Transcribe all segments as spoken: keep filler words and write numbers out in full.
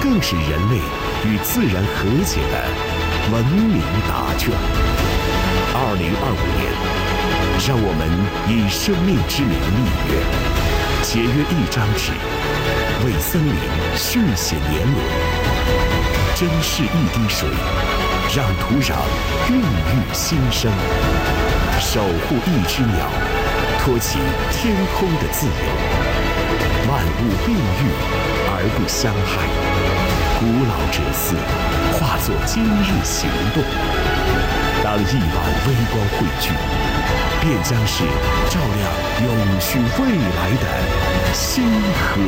更是人类与自然和解的文明答卷。二零二五年，让我们以生命之名立约，节约一张纸，为森林续写年轮，珍视一滴水，让土壤孕育新生，守护一只鸟，托起天空的自由。万物并育而不相害，古老哲思化作今日行动。当亿万微光汇聚，便将是照亮永续未来的星河。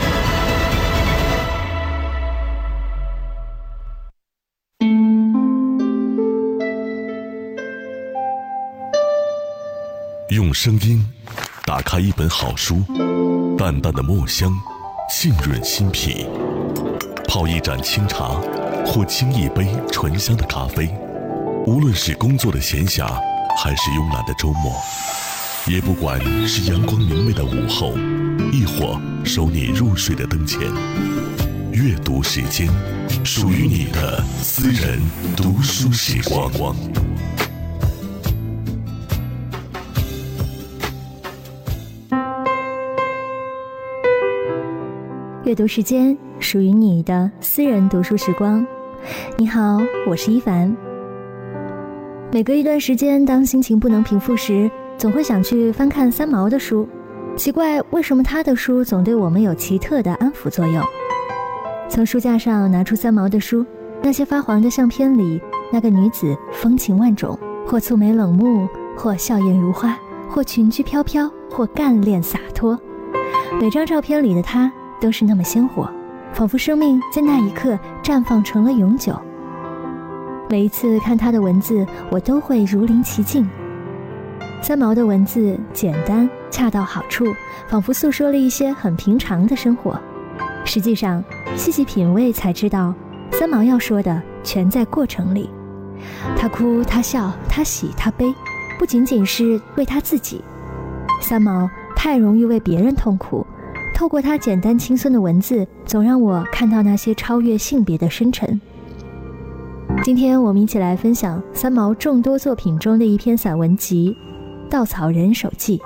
用声音打开一本好书，淡淡的墨香浸润心脾，泡一盏清茶或沏一杯醇香的咖啡，无论是工作的闲暇还是慵懒的周末，也不管是阳光明媚的午后，亦或守你入睡的灯前，阅读时间，属于你的私人读书时光。 阅读时间，属于你的私人读书时光。你好，我是一凡。每隔一段时间，当心情不能平复时，总会想去翻看三毛的书。奇怪，为什么他的书总对我们有奇特的安抚作用？从书架上拿出三毛的书，那些发黄的相片里，那个女子风情万种，或蹙眉冷目，或笑颜如花，或裙裾飘飘，或干练洒脱。每张照片里的她都是那么鲜活，仿佛生命在那一刻绽放成了永久。每一次看他的文字，我都会如临其境。三毛的文字简单恰到好处，仿佛诉说了一些很平常的生活。实际上细细品味才知道，三毛要说的全在过程里。他哭，他笑，他喜，他悲，不仅仅是为他自己。三毛太容易为别人痛苦，透过他简单轻松的文字，总让我看到那些超越性别的深沉。今天我们一起来分享三毛众多作品中的一篇散文集《稻草人手记》。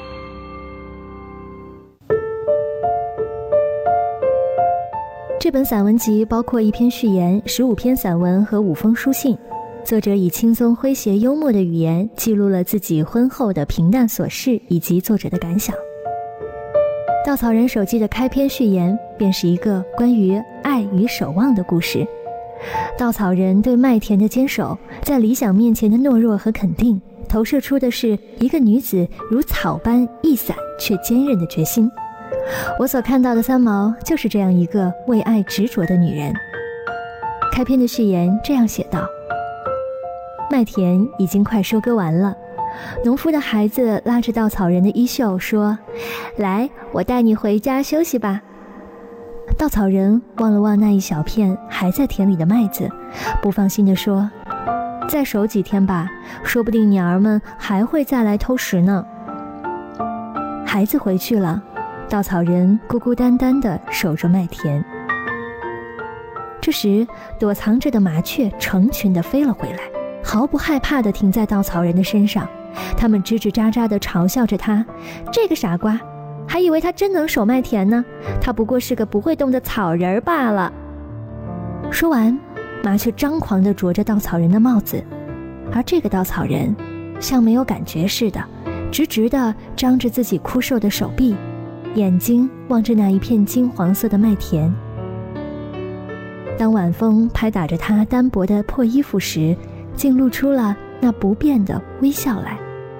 这本散文集包括一篇序言、十五篇散文和五封书信。作者以轻松诙谐幽默的语言记录了自己婚后的平淡琐事以及作者的感想。稻草人手记的开篇序言便是一个关于爱与守望的故事。稻草人对麦田的坚守，在理想面前的懦弱和肯定，投射出的是一个女子如草般易散却坚韧的决心。我所看到的三毛就是这样一个为爱执着的女人。开篇的序言这样写道：麦田已经快收割完了，农夫的孩子拉着稻草人的衣袖说：来，我带你回家休息吧。稻草人望了望那一小片还在田里的麦子，不放心地说：再守几天吧，说不定鸟儿们还会再来偷食呢。孩子回去了，稻草人孤孤单单地守着麦田。这时躲藏着的麻雀成群地飞了回来，毫不害怕地停在稻草人的身上。他们吱吱喳喳地嘲笑着他，这个傻瓜，还以为他真能守麦田呢，他不过是个不会动的草人罢了。说完，麻雀张狂地啄着稻草人的帽子，而这个稻草人像没有感觉似的，直直地张着自己枯瘦的手臂，眼睛望着那一片金黄色的麦田。当晚风拍打着他单薄的破衣服时，竟露出了那不变的微笑来。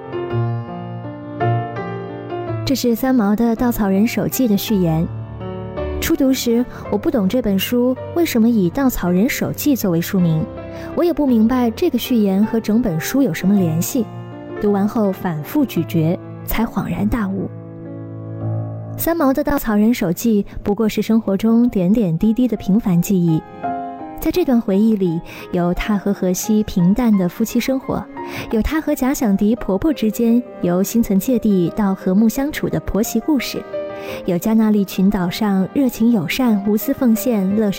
这是三毛的《稻草人手记》的序言。初读时，我不懂这本书为什么以《稻草人手记》作为书名，我也不明白这个序言和整本书有什么联系。读完后反复咀嚼，才恍然大悟。三毛的《稻草人手记》不过是生活中点点滴滴的平凡记忆。在这段回忆里，有他和荷西平淡的夫妻生活，有他和假想敌婆婆之间由心存芥蒂到和睦相处的婆媳故事，有加那利群岛上热情友善、无私奉献、乐善